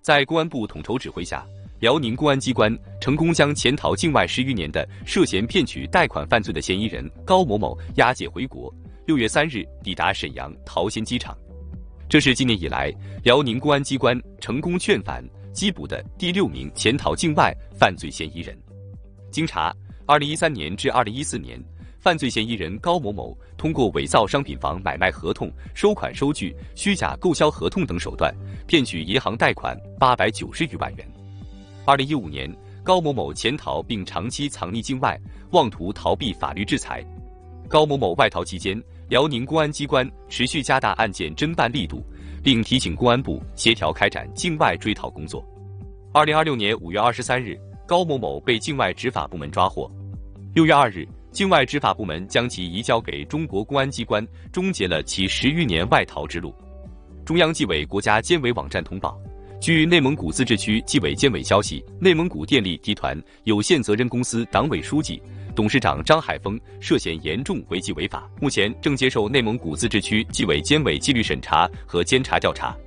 在公安部统筹指挥下，辽宁公安机关成功将潜逃境外10余年的涉嫌骗取贷款犯罪的嫌疑人高某某押解回国。6月3日抵达沈阳桃仙机场，这是今年以来辽宁公安机关成功劝返缉捕的第6名潜逃境外犯罪嫌疑人。经查，2013年至2014年，犯罪嫌疑人高某某通过伪造商品房买卖合同、收款收据、虚假购销合同等手段，骗取银行贷款890余万元。2015年，高某某潜逃并长期藏匿境外，妄图逃避法律制裁。高某某外逃期间，辽宁公安机关持续加大案件侦办力度，并提醒公安部协调开展境外追逃工作。2026年5月23日，高某某被境外执法部门抓获。6月2日，境外执法部门将其移交给中国公安机关，终结了其10余年外逃之路。中央纪委国家监委网站通报，据内蒙古自治区纪委监委消息，内蒙古电力集团有限责任公司党委书记、董事长张海峰涉嫌严重违纪违法，目前正接受内蒙古自治区纪委监委纪律审查和监察调查。